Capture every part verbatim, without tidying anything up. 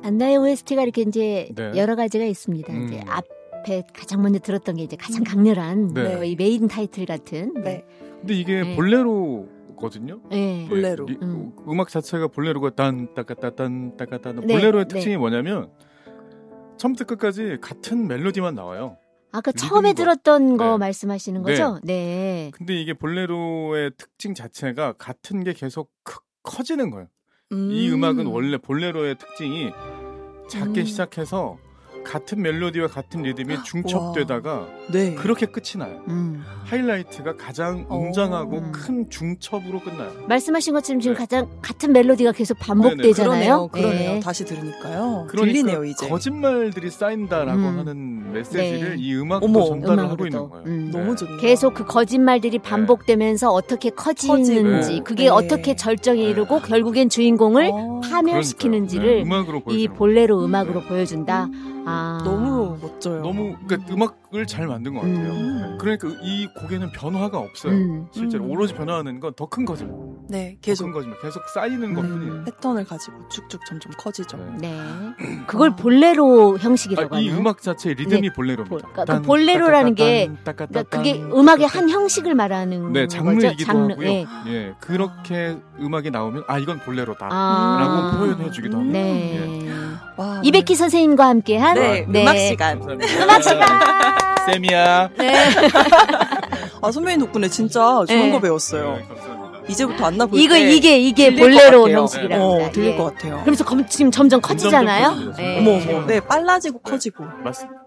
안나의 오에스티가 이렇게 이제 네. 여러 가지가 있습니다. 음. 이제 앞에 가장 먼저 들었던 게 이제 가장 강렬한 네. 거의 메인 타이틀 같은. 네. 근데 이게 네. 볼레로거든요. 네. 볼레로. 이, 음. 음악 자체가 볼레로가 딴 따까따 딴 따까따 네, 볼레로의 네. 특징이 뭐냐면 처음부터 끝까지 같은 멜로디만 나와요. 아까 처음에 리듬과. 들었던 거 네. 말씀하시는 거죠? 네. 근데 이게 볼레로의 특징 자체가 같은 게 계속 크, 커지는 거예요. 음. 이 음악은 원래 볼레로의 특징이 작게 음. 시작해서 같은 멜로디와 같은 리듬이 중첩되다가 네. 그렇게 끝이 나요. 음. 하이라이트가 가장 오. 웅장하고 음. 큰 중첩으로 끝나요. 말씀하신 것처럼 지금 네. 가장 같은 멜로디가 계속 반복되잖아요. 그러네요. 그러네요. 네. 다시 들으니까요. 그러니까 들리네요, 이제. 거짓말들이 쌓인다라고 음. 하는 메시지를 네. 이 음악으로 어머, 전달을 하고 음악으로도. 있는 거예요. 음. 너무 좋네요. 계속 그 거짓말들이 반복되면서 어떻게 커지는지 커지고. 그게 네. 어떻게 절정에 네. 이르고 결국엔 주인공을 어, 파멸시키는지를 그러니까요. 네, 음악으로 이 보여주는 볼레로 음악으로 보여준다. 아. 너무 멋져요. 너무 그러니까 음악을 잘 만든 것 같아요. 음. 네. 그러니까 이 곡에는 변화가 없어요. 음. 실제로 음. 오로지 변화하는 건 더 큰 거짓말. 네, 더 계속 큰 거짓말. 계속 쌓이는 것뿐이에요. 패턴을 가지고 쭉쭉 점점 커지죠. 네. 네. 그걸 볼레로 형식이라고 아, 이 하나요? 음악 자체의 리듬이 네. 볼레로입니다. 볼- 그러니까 그 볼레로라는 게 그러니까 그게 음악의 한 형식을 말하는 네, 거죠. 장르이기도 장르. 하고요. 네. 예, 그렇게 음악이 나오면 아 이건 볼레로다. 아. 라고 표현해주기도 합니다. 네. 와, 이백희 선생님과 함께한 네, 음악 시간. 감사합니다. 음악 시간. 쌤이야. 네. 아, 선배님 덕분에 진짜 좋은 네. 거 배웠어요. 네, 감사합니다. 이제부터 안나 볼 이거 때 이게 이게 들릴 것 볼레로 같아요. 형식이랍니다. 어, 들릴 예. 것 같아요. 그러면서 검, 지금 점점 커지잖아요. 점점 커지죠. 예. 어머, 어머. 네, 빨라지고 커지고. 맞습니다.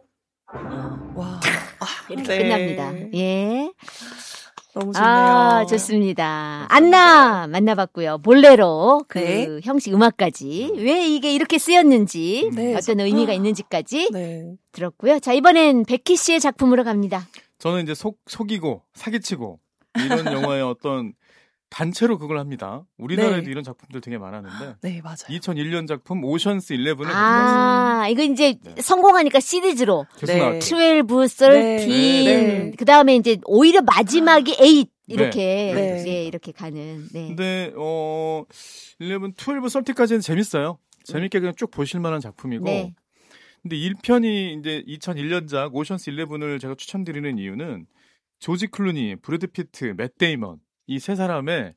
와. 이렇게 네. 끝납니다. 예. 너무 좋네요. 아, 좋습니다. 안나 만나봤고요. 볼레로 그 네. 형식 음악까지 왜 이게 이렇게 쓰였는지 네. 어떤 의미가 있는지까지 네. 들었고요. 자, 이번엔 백희 씨의 작품으로 갑니다. 저는 이제 속, 속이고 사기치고 이런 영화의 어떤 단체로 그걸 합니다. 우리나라에도 네. 이런 작품들 되게 많았는데 네, 맞아요. 이천일 년 작품 오션스 일레븐을 가지고 왔습니다. 아, 이거 이제 네. 성공하니까 시리즈로 계속 네. 나왔죠. 십이, 십삼, 네. 네. 그 다음에 이제 오히려 마지막이 팔 이렇게 네. 예, 이렇게 가는. 네. 근데 어 일레븐, 십이, 삼까지는 재밌어요. 재밌게 그냥 쭉 보실 만한 작품이고. 네. 근데 일 편이 이제 이천일 년작 오션스 일레븐을 제가 추천드리는 이유는 조지 클루니, 브래드 피트, 맷 데이먼 이 세 사람의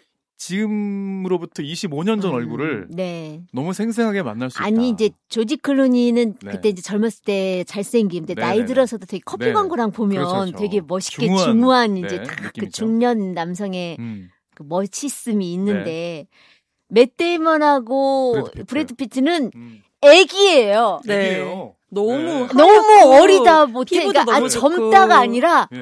지금으로부터 이십오 년 전 음, 얼굴을 네. 너무 생생하게 만날 수 있다. 아니 이제 조지 클루니는 네. 그때 이제 젊었을 때 잘생김, 근데 네, 나이 네, 들어서도 되게 커피 네. 광고랑 보면 그렇죠, 그렇죠. 되게 멋있게 중후한, 중후한, 네, 이제 다 그 느낌이죠. 중년 남성의 음. 그 멋있음이 있는데 맷 데이먼하고 브래드 피트. 브래드 피트는 음. 애기예요. 네. 얘기해요. 너무 네. 너무 어리다 못해. 피부도 그러니까 너무 아, 좋고. 젊다가 아니라 예.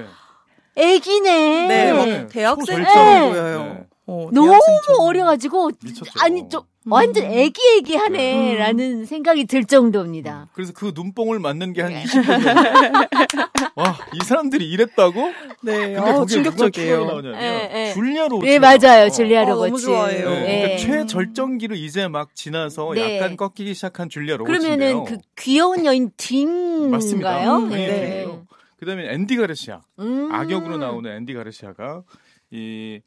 애기네. 네, 네. 막 대학생처럼 초절정. 보여요. 네. 어, 너무 대학생처럼. 어려가지고 미쳤죠. 아니 좀 음. 완전 애기애기하네라는 음. 생각이 들 정도입니다. 그래서 그 눈뽕을 맞는 게 한 네. 이십 분 전에 와, 이 사람들이 이랬다고? 네, 근데 아, 거기에 누가 충격적이에요. 추가로 나오냐면 예, 예. 줄리아 로버츠. 네 맞아요, 줄리아 어, 로버츠. 너무 좋아해요. 네. 네. 그러니까 최절정기를 이제 막 지나서 네. 약간 꺾이기 시작한 줄리아 로버츠인데요. 그러면은 그 귀여운 여인 딩인가요? 맞습니다. 음, 당연히 네. 딩이에요. 그다음에 앤디 가르시아. 음. 악역으로 나오는 앤디 가르시아가 이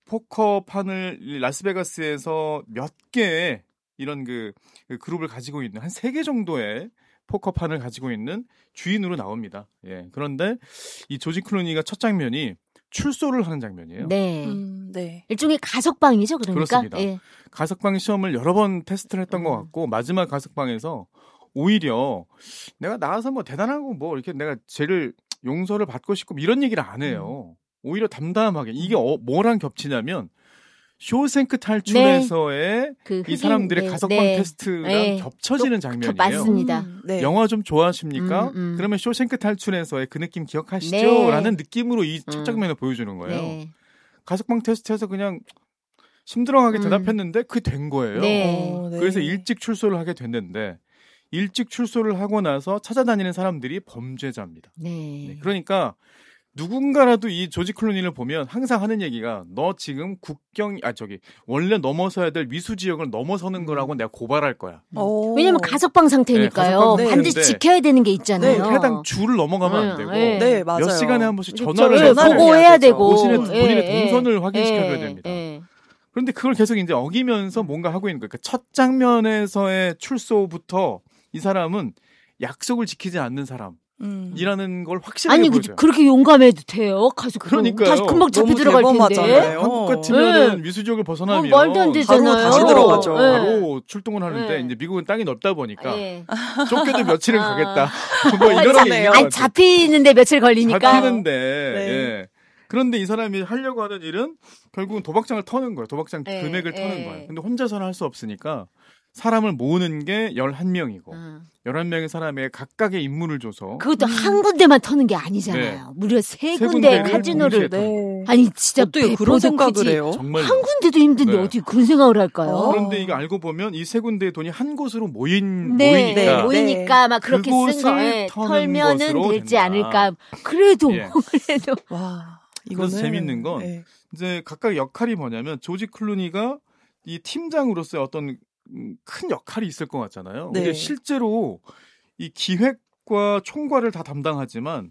포커판을 라스베가스에서 몇 개의 이런 그, 그 그룹을 가지고 있는 한 세 개 정도의 포커판을 가지고 있는 주인으로 나옵니다. 예. 그런데 이 조지 클루니가 첫 장면이 출소를 하는 장면이에요. 네. 음, 네. 일종의 가석방이죠, 그러니까. 그렇습니다. 예. 가석방 시험을 여러 번 테스트를 했던 음. 것 같고 마지막 가석방에서 오히려 내가 나와서 뭐 대단하고 뭐 이렇게 내가 죄를 용서를 받고 싶고 이런 얘기를 안 해요. 오히려 담담하게 이게 어, 뭐랑 겹치냐면 쇼생크 탈출에서의 네. 그 이 흑인, 사람들의 네, 가석방 네. 테스트랑 네. 겹쳐지는 또, 장면이에요. 맞습니다. 음, 네. 영화 좀 좋아하십니까? 음, 음. 그러면 쇼생크 탈출에서의 그 느낌 기억하시죠? 네. 라는 느낌으로 이 첫 음. 장면을 보여주는 거예요. 네. 가석방 테스트에서 그냥 힘들어하게 음. 대답했는데 그게 된 거예요. 네. 어, 네. 그래서 일찍 출소를 하게 됐는데 일찍 출소를 하고 나서 찾아다니는 사람들이 범죄자입니다. 네. 네, 그러니까 누군가라도 이 조지 클루니를 보면 항상 하는 얘기가 너 지금 국경 아 저기 원래 넘어서야 될 미수 지역을 넘어서는 거라고 내가 고발할 거야. 어. 왜냐면 가석방 상태니까요. 네, 가석방 반드시 상태인데. 지켜야 되는 게 있잖아요. 네, 해당 줄을 넘어가면 안 네, 되고 네. 네, 맞아요. 몇 시간에 한 번씩 그렇죠. 전화를 네, 해서 보고해야 되고 본인의, 예, 본인의 예, 동선을 확인시켜줘야 예, 됩니다. 예. 그런데 그걸 계속 이제 어기면서 뭔가 하고 있는 거예요. 그러니까 첫 장면에서의 출소부터 이 사람은 약속을 지키지 않는 사람. 음. 이라는 걸 확실하게 아니 보여줘요. 그렇게 용감해도 돼요? 가서 그러니까요. 다시 금방 잡혀 들어갈 텐데. 한국 같으면은 네. 미수지역을 벗어나면 어, 말도 안 되잖아요. 바로 다시 들어가죠. 바로 네. 출동을 하는데 네. 이제 미국은 땅이 넓다 보니까 네. 쫓겨도 며칠은 아. 가겠다. 뭐 이런 게 있는 것 아니 같아요. 잡히는데 며칠 걸리니까. 잡히는데. 네. 예. 그런데 이 사람이 하려고 하는 일은 결국은 도박장을 터는 거예요. 도박장 네. 금액을 터는 네. 거예요. 근데 혼자서는 할 수 없으니까 사람을 모으는 게 열한 명이고 음. 열한 명의 사람에게 각각의 임무를 줘서 그것도 음. 한 군데만 터는 게 아니잖아요. 네. 무려 세 세 군데 군데를 카지노를. 동시에 네. 아니 진짜 어떻게 그런 생각을 해요? 정말 한 군데도 힘든데 네. 어떻게 그런 생각을 할까요? 어. 그런데 이거 알고 보면 이 세 군데의 돈이 한 곳으로 모인 네, 모이니까 네, 모이니까 막 그렇게 쓴 그곳을 거에 터는 털면은 것으로 되지 된다. 않을까. 그래도 예. 그래도 와, 그래서 이거는 재밌는 건 네. 이제 각각 역할이 뭐냐면 조지 클루니가 이 팀장으로서의 어떤 큰 역할이 있을 것 같잖아요. 네. 근데 실제로 이 기획과 총괄을 다 담당하지만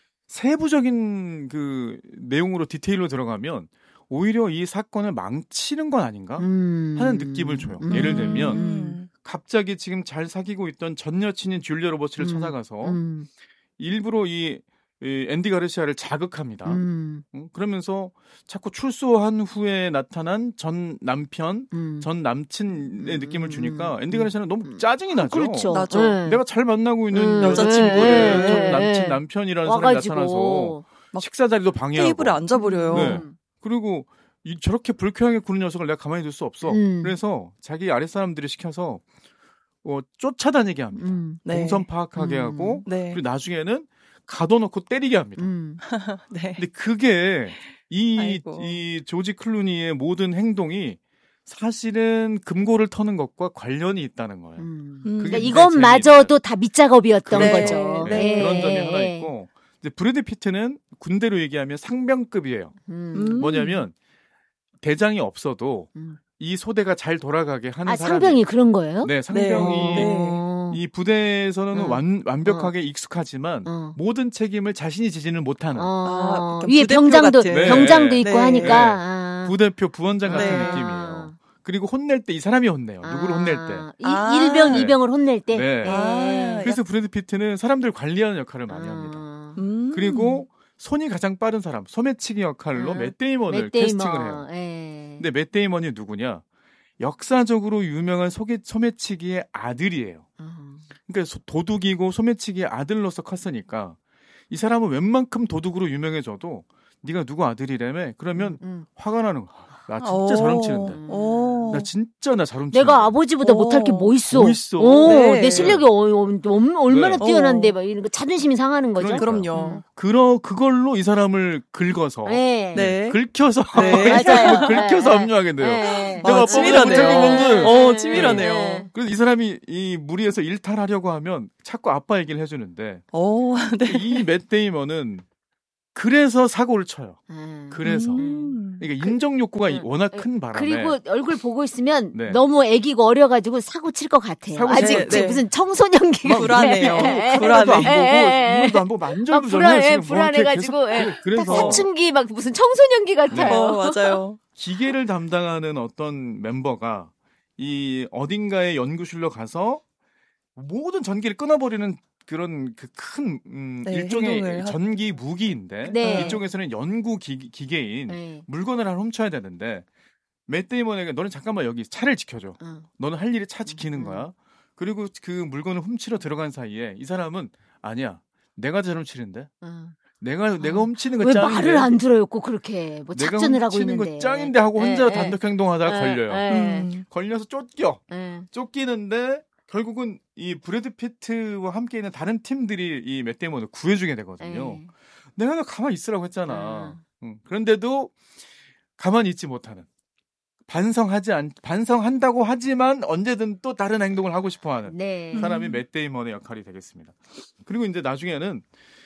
세부적인 그 내용으로 디테일로 들어가면 오히려 이 사건을 망치는 건 아닌가 음. 하는 느낌을 줘요. 음. 예를 들면 음. 갑자기 지금 잘 사귀고 있던 전 여친인 줄리아 로버츠를 음. 찾아가서 음. 일부러 이, 이 앤디 가르시아를 자극합니다. 음. 음, 그러면서 자꾸 출소한 후에 나타난 전 남편, 음. 전 남친의 음. 느낌을 주니까 음. 앤디 가르시아는 너무 짜증이 나죠. 그렇죠. 나죠. 네. 내가 잘 만나고 있는 음. 여자친구를 네. 전 네. 남친 네. 남편이라는 사람이 와가지고 나타나서 막 식사 자리도 방해하고 테이블에 앉아버려요. 네. 그리고 이 저렇게 불쾌하게 구는 녀석을 내가 가만히 둘 수 없어. 음. 그래서 자기 아랫 사람들이 시켜서 어, 쫓아다니게 합니다. 음. 네. 동선 파악하게 음. 하고 네. 그리고 나중에는 가둬놓고 때리게 합니다. 음. 네. 근데 그게 이, 아이고. 이 조지 클루니의 모든 행동이 사실은 금고를 터는 것과 관련이 있다는 거예요. 음. 음. 그게 그러니까 굉장히 이것마저도 다 밑작업이었던 네. 거죠. 네, 네. 그런 점이 하나 네. 있고 이제 브래드 피트는 군대로 얘기하면 상병급이에요. 음. 음. 뭐냐면 대장이 없어도 음. 이 소대가 잘 돌아가게 하는 아, 사람이 상병이 그런 거예요? 네, 상병이 네. 어. 이 부대에서는 어. 완, 완벽하게 익숙하지만 어. 모든 책임을 자신이 지지는 못하는 어. 아, 약간 위에 부대표 병장도 같은. 네. 병장도 있고 네. 하니까. 네. 아. 부대표 부원장 같은 네. 느낌이에요. 그리고 혼낼 때 이 사람이 혼내요. 누구를 혼낼 때. 이, 아. 일병, 네. 이병을 혼낼 때. 네. 아. 그래서 브래드 피트는 사람들 관리하는 역할을 많이 합니다. 아. 음. 그리고 손이 가장 빠른 사람, 소매치기 역할로 아. 맷 데이먼을 맷 데이먼. 캐스팅을 해요. 예. 근데 맷 데이먼이 누구냐? 역사적으로 유명한 소개, 소매치기의 아들이에요. 어. 그러니까 소- 도둑이고 소매치기의 아들로서 컸으니까 이 사람은 웬만큼 도둑으로 유명해져도 네가 누구 아들이라며? 그러면 음. 화가 나는 거야. 나 진짜 오. 잘 훔치는데. 오. 나 진짜 나 잘 훔치는데. 내가 아버지보다 오. 못할 게 뭐 있어? 뭐 있어? 오, 네. 내 실력이 어, 어, 얼마나 네. 뛰어난데 어. 막 이런 거 자존심이 상하는 거죠. 그러니까요. 그럼요. 그러 그걸로 이 사람을 긁어서 네. 네. 긁혀서 네. 맞아요. 긁혀서 네. 합류하게 돼요. 네. 내가 아, 치밀하네요. 뻔뻔하게 못하는 건데. 어, 치밀하네요. 네. 그래서 이 사람이 이 무리에서 일탈하려고 하면 자꾸 아빠 얘기를 해주는데 오, 네. 이 맷 데이먼은 그래서 사고를 쳐요. 음. 그래서 음. 그러니까 인정 욕구가 음. 워낙 큰 바람에 그리고 얼굴 보고 있으면 네. 너무 애기고 어려가지고 사고 칠 것 같아요. 사고 아직 칠- 네. 무슨 청소년기가 불안해요. 네. 불안해. 안 보고 예, 예. 눈도 안 보고 만져도 막 불안해, 전혀 지금 뭐 이렇게 불안해가지고, 계속 예. 그래- 그래서 사춘기 막 무슨 청소년기 같아요. 어, 맞아요. 기계를 담당하는 어떤 멤버가 이 어딘가의 연구실로 가서 모든 전기를 끊어버리는 그런 그 큰 음, 네, 일종의 행동을 하- 전기 무기인데 네. 이쪽에서는 연구 기, 기계인 네. 물건을 하나 훔쳐야 되는데 맷 데이먼에게 너는 잠깐만 여기 차를 지켜줘. 어. 너는 할 일이 차 지키는 음. 거야. 그리고 그 물건을 훔치러 들어간 사이에 이 사람은 아니야. 내가 잘 훔치는데. 어. 내가 내가 어. 훔치는 거 왜 짱인데. 말을 안 들어요? 꼭 그렇게 뭐 내가 작전을 하고 훔치는 있는데. 거 짱인데 하고 혼자 예, 단독 행동하다가 예, 걸려요. 예, 음. 걸려서 쫓겨. 예. 쫓기는데 결국은 이 브래드 피트와 함께 있는 다른 팀들이 이 맷 데이먼을 구해주게 되거든요. 예. 내가 너 가만히 있으라고 했잖아. 아. 응. 그런데도 가만히 있지 못하는. 반성하지 않 반성한다고 하지만 언제든 또 다른 행동을 하고 싶어하는 네. 사람이 맷 데이먼의 역할이 되겠습니다. 그리고 이제 나중에는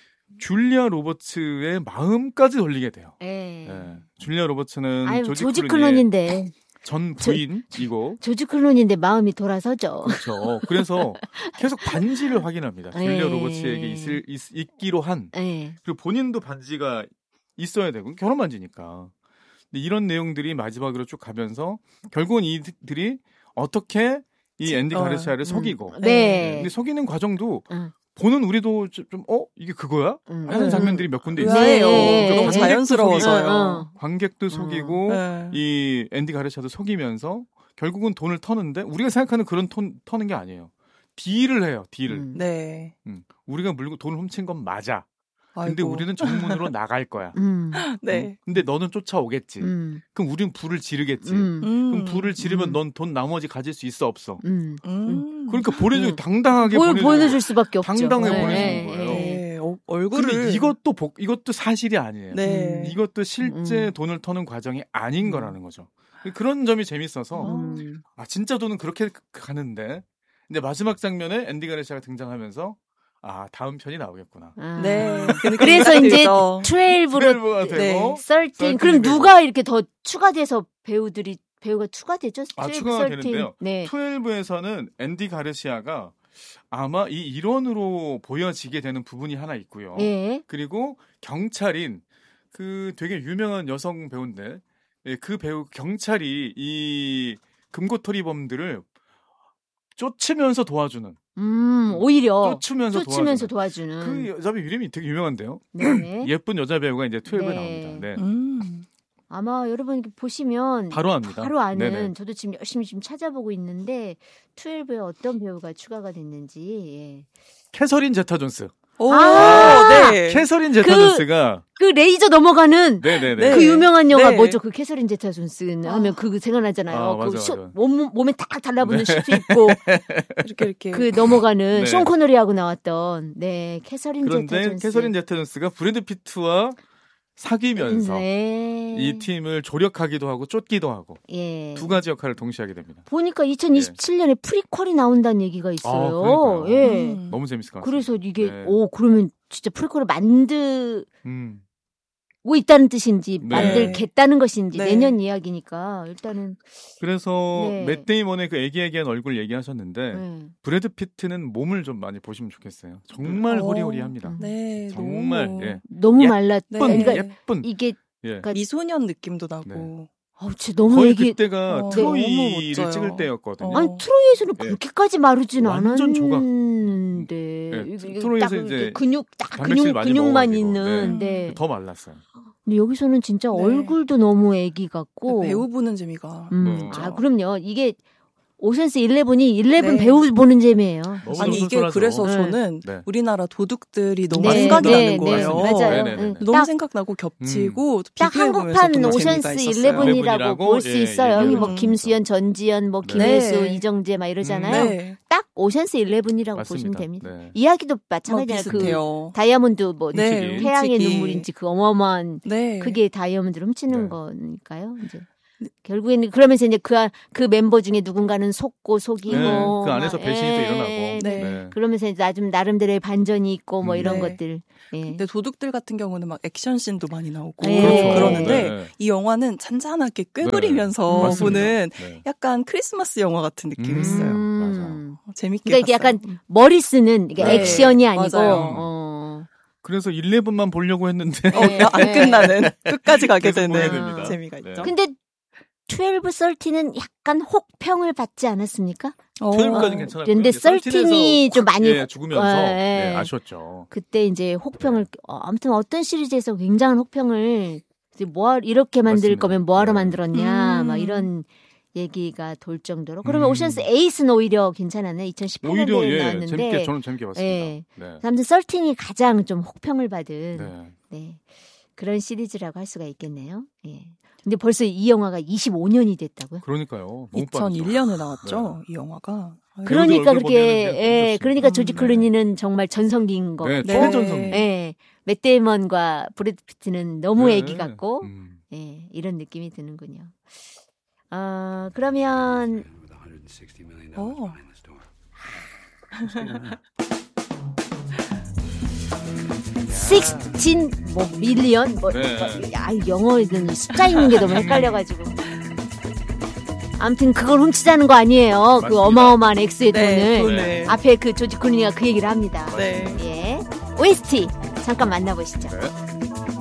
줄리아 로버츠의 마음까지 돌리게 돼요. 예. 예. 줄리아 로버츠는 아유, 조지, 조지 클루니의 클론인데 전 부인이고 조지 클론인데 마음이 돌아서죠. 그렇죠. 그래서 계속 반지를 확인합니다. 줄리아 예. 로버츠에게 있을, 있, 있기로 한 예. 그리고 본인도 반지가 있어야 되고 결혼 반지니까 근데 이런 내용들이 마지막으로 쭉 가면서 결국은 이들이 어떻게 이 앤디 어, 가르시아를 음. 속이고 네. 근데 속이는 과정도 응. 보는 우리도 좀 어 이게 그거야? 응. 하는 응. 장면들이 몇 군데 있어요. 의아해요. 네. 너무 관객도 자연스러워서요. 속이고, 응, 응. 관객도 속이고 네. 이 앤디 가르시아도 속이면서 결국은 돈을 터는데 우리가 생각하는 그런 톤, 터는 게 아니에요. 딜을 해요. 딜을. 음. 네. 음. 우리가 물고 돈을 훔친 건 맞아. 근데 아이고. 우리는 정문으로 나갈 거야. 음. 네. 음. 근데 너는 쫓아오겠지. 음. 그럼 우린 불을 지르겠지. 음. 음. 그럼 불을 지르면 음. 넌 돈 나머지 가질 수 있어 없어. 음. 음. 그러니까 보내주 음. 당당하게 보, 보내주 보내줄 수밖에 없죠. 당당하게 네, 보내주는 네, 거예요. 네. 네. 어, 얼굴을 근데 이것도 복, 이것도 사실이 아니에요. 네. 이것도 실제 음. 돈을 터는 과정이 아닌 음. 거라는 거죠. 그런 점이 재밌어서 음. 아 진짜 돈은 그렇게 가는데 근데 마지막 장면에 앤디 가르시아가 등장하면서 아 다음 편이 나오겠구나. 아. 네. 그래서 이제 들죠. 십이로 십이가 되고 네. 십삼 십삼이 그럼 되고. 누가 이렇게 더 추가돼서 배우들이 배우가 추가되죠? 아, 십이, 추가가 십삼. 되는데요. 네. 십이에서는 앤디 가르시아가 아마 이 일원으로 보여지게 되는 부분이 하나 있고요. 예. 그리고 경찰인 그 되게 유명한 여성 배우인데 예, 그 배우 경찰이 이 금고토리범들을 쫓으면서 도와주는 음, 오히려 쫓으면서, 쫓으면서 도와주는 도와주는. 그 여자 배우 이름이 되게 유명한데요. 네. 예쁜 여자 배우가 이제 십이에 네. 나옵니다. 네. 음. 아마 여러분 이렇게 보시면 바로 압니다. 바로 아는 네네. 저도 지금 열심히 지금 찾아보고 있는데 십이에 어떤 배우가 추가가 됐는지. 예. 캐서린 제타 존스. 오, 아! 네. 캐서린 제타 그- 존스가 그 레이저 넘어가는 네네네. 네. 그 유명한 영화 네. 뭐죠? 그 캐서린 제타 존슨 아. 하면 그거 생각나잖아요. 아, 그 맞아, 슈- 맞아. 몸, 몸에 딱 달라붙는 네. 슈트 입고 이렇게 이렇게 그 넘어가는 네. 숀 코너리하고 나왔던 네 캐서린 제타 그런데 존슨. 캐서린 제타 존스가 브래드 피트와 사귀면서 네. 이 팀을 조력하기도 하고 쫓기도 하고 예. 두 가지 역할을 동시에 하게 됩니다. 보니까 이천이십칠 년에 프리퀄이 나온다는 얘기가 있어요. 그러니까요. 예. 음. 너무 재밌을 것 같아요. 그래서 이게 네. 오 그러면 진짜 프리퀄을 만들고 음. 있다는 뜻인지 네. 만들겠다는 것인지 네. 내년 이야기니까 일단은 그래서 네. 맷 데이먼의 그 애기애기한 얼굴 얘기하셨는데 네. 브래드 피트는 몸을 좀 많이 보시면 좋겠어요. 정말 어. 호리호리합니다. 네, 정말 너무 예. 너무 예- 말랐. 네. 그러니까 예쁜 이게 예. 그러니까 미소년 느낌도 나고. 네. 어우, 진짜 너무 거의 얘기. 그때가 어, 트로이를 너무 멋져요. 찍을 때였거든요. 어. 아니 트로이에서는 예. 그렇게까지 마르진 완전 조각. 않았는데 예, 이게- 이게 트로이에서 딱 이렇게 이제 근육 딱 단백질 근육 많이 근육만 먹어가지고. 있는. 네. 네. 더 말랐어요. 근데 여기서는 진짜 네. 얼굴도 너무 애기 같고. 배우 보는 재미가. 음. 어. 아 그럼요. 이게 오션스 일레븐이 일레븐 네. 배우 보는 재미예요. 너무 아니 이게 쏠쏠하죠. 그래서 네. 저는 네. 우리나라 도둑들이 너무 네, 생각이 네, 나는 네, 거예요. 맞아요. 네네네. 응. 너무 딱, 생각나고 겹치고 딱 비교해보면서 한국판 보는 오션스 재미가 있었어요. 일레븐이라고 일레븐이라고, 볼 수 예, 있어요. 여기 뭐 음. 김수현, 전지현, 뭐 네. 김혜수, 네. 이정재 막 이러잖아요. 네. 딱 오션스 일레븐이라고 보시면 맞습니다. 됩니다. 네. 이야기도 막 마찬가지잖아요. 그 비슷해요. 다이아몬드 뭐 네, 훔치기. 태양의 훔치기. 눈물인지 그 어마어마한 네. 그게 다이아몬드를 훔치는 네. 거니까요. 이제 결국에는 그러면서 이제 그 그 멤버 중에 누군가는 속고 속이고 네, 그 안에서 막, 배신도 예. 일어나고. 네. 네. 그러면서 이제 나좀 나름대로의 반전이 있고 뭐 음. 이런 네. 것들. 예. 근데 도둑들 같은 경우는 막 액션씬도 많이 나오고 네. 그렇죠. 그러는데 네. 이 영화는 잔잔하게 네. 꾀부리면서 맞습니다. 보는 네. 약간 크리스마스 영화 같은 느낌이 음. 있어요. 음. 재밌게 그러니까 이게 봤어요. 약간 머리 쓰는 이게 네. 액션이 아니고 맞아요. 어. 그래서 일레븐만 보려고 했는데 어, 안 네. 끝나는 끝까지 가게 계속 보게 되는 됩니다. 재미가 네. 있죠. 근데 십이, 십삼은 약간 혹평을 받지 않았습니까? 어. 십이까지는 괜찮았고요. 근데 이제 십삼에서 십삼이 좀 많이 예, 죽으면서 어, 네, 예. 아쉬웠죠. 그때 이제 혹평을 어, 아무튼 어떤 시리즈에서 굉장한 혹평을 이제 뭐 이렇게 만들 맞습니다. 거면 뭐하러 네. 만들었냐 음. 막 이런 얘기가 돌 정도로 그러면 음. 오션스 에잇은 오히려 괜찮았네. 이천십팔 년에 오히려 예, 나왔는데 재밌게 저는 재밌게 봤습니다. 예. 네. 아무튼 십삼이 가장 좀 혹평을 받은 네. 네. 그런 시리즈라고 할 수가 있겠네요. 예. 근데 벌써 이 영화가 이십오 년이 됐다고요? 그러니까요. 너무 빠르죠. 이천일 년에 나왔죠. 이 영화가. 아유, 그러니까 얼굴 보면은 그렇게 그냥 너무 예, 좋습니다. 그러니까 조지 음, 클루니는 정말 전성기인 거. 네, 네. 최전성. 예. 맷 데이먼과 브래드 피트는 너무 네. 애기 같고 음. 예, 이런 느낌이 드는군요. 어, 그러면 어. 십육 뭐 밀리언 뭐 네. 야, 영어는 숫자 있는 게 너무 헷갈려 가지고. 아무튼 그걸 훔치자는 거 아니에요. 맞습니다. 그 어마어마한 액수의 네, 돈을. 돈을. 앞에 그 조지 클루니가 그 얘기를 합니다. 네. 예. 오에스티 잠깐 만나보시죠. 네.